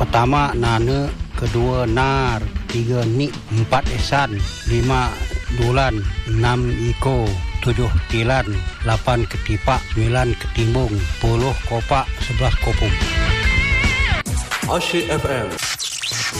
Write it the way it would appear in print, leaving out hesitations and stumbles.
Pertama Nane, kedua Nar, tiga Nik, empat Esan, lima Dulan, enam Iko, 7 Tilan, 8 Ketipak, 9 Ketimbung, 10 Kopak, 11 Kopung. Asyik FM